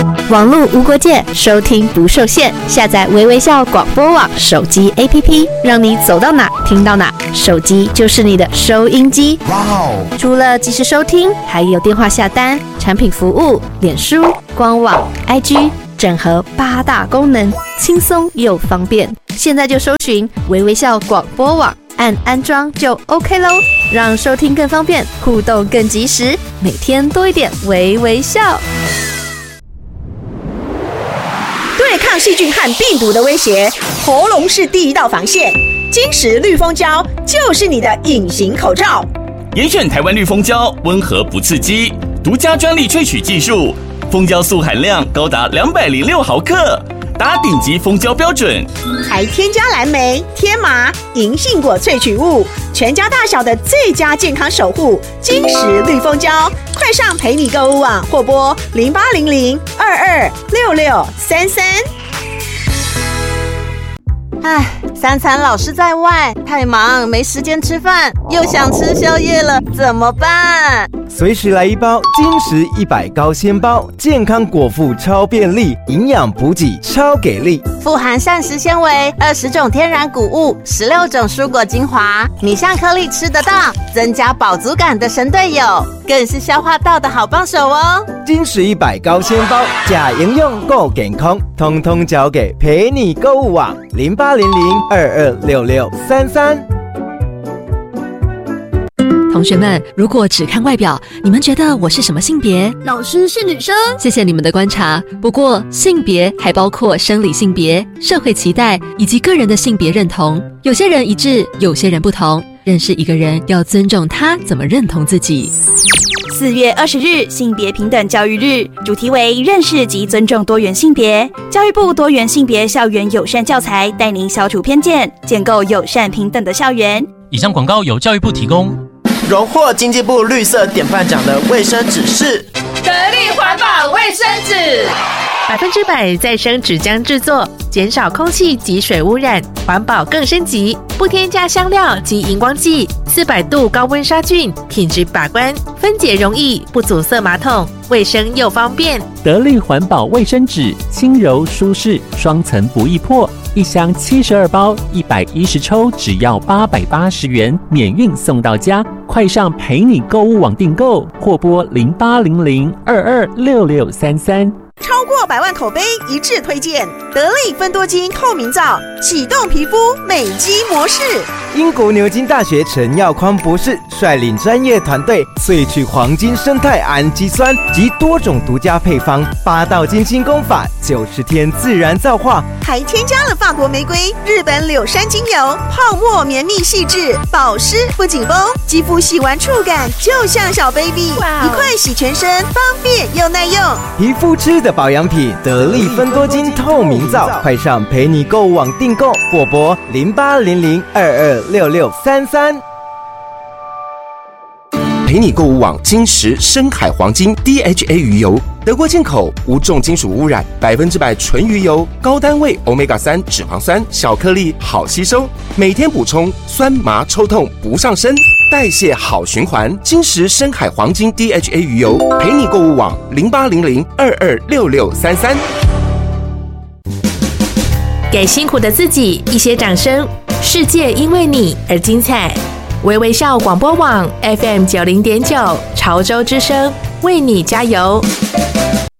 网络无国界，收听不受限。下载微微笑广播网手机 APP， 让你走到哪听到哪，手机就是你的收音机。哇哦！除了即时收听，还有电话下单、产品服务、脸书、官网、IG， 整合8大功能，轻松又方便。现在就搜寻微微笑广播网，按安装就 OK 咯，让收听更方便，互动更及时，每天多一点微微笑。 对抗细菌和病毒的威胁，喉咙是第一道防线。金石绿蜂胶就是你的隐形口罩。 严选台湾绿蜂胶，温和不刺激，独家专利萃取技术，蜂胶素含量高达206毫克，达顶级蜂胶标准， 还添加蓝莓、天麻、银杏果萃取物，全家大小的最佳健康守护。金石绿蜂胶，快上陪你购物网或拨0800-226633。 唉，三餐老是在外，太忙没时间吃饭，又想吃宵夜了，怎么办？ 随时来一包金石100高纤包，健康果腹超便利，营养补给超给力， 富含膳食纤维、20种天然谷物、16种蔬果精华，米香颗粒吃得到，增加饱足感的神队友，更是消化道的好帮手哦。 金石100高纤包，假营养够健康，通通交给陪你购物网0800-226633。 同学们，如果只看外表，你们觉得我是什么性别？ 老师是女生。 谢谢你们的观察。不过，性别还包括生理性别、社会期待以及个人的性别认同。有些人一致，有些人不同。认识一个人，要尊重他怎么认同自己。 4月20日，性别平等教育日，主题为认识及尊重多元性别。教育部多元性别校园友善教材，带您消除偏见，建构友善平等的校园。 以上广告由教育部提供。 荣获经济部绿色典范奖的卫生纸是得力环保卫生纸，100%再生纸浆制作，减少空气及水污染，环保更升级，不添加香料及荧光剂，400度高温杀菌，品质把关，分解容易，不阻塞马桶，卫生又方便。 得力环保卫生纸，轻柔舒适，双层不易破，一箱72包，110抽，只要880元，免运送到家。快上陪你购物网订购，或拨0800-226633。 超过100万口碑一致推荐得力芬多精透明皂，启动皮肤美肌模式。 英国牛津大学陈耀匡博士率领专业团队萃取黄金生态氨基酸及多种独家配方，8道金清功法，90天自然皂化， 还添加了法国玫瑰、日本柳杉精油，泡沫绵密细致，保湿不紧绷，肌肤洗完触感就像小 baby， 一块洗全身，方便又耐用。 皮肤吃的保养品得力芬多精透明皂，快上陪你购物网订购，或拨0800-226633。 陪你购物网金石深海黄金 DHA 鱼油，德国进口，无重金属污染，100%纯鱼油，高单位 Omega-3 脂肪酸，小颗粒好吸收，每天补充，酸麻抽痛不上身，代谢好循环。金石深海黄金 DHA 鱼油，陪你购物网0800-226633。 给辛苦的自己一些掌声，世界因为你而精彩。微微笑广播网 FM90.9 潮州之声为你加油。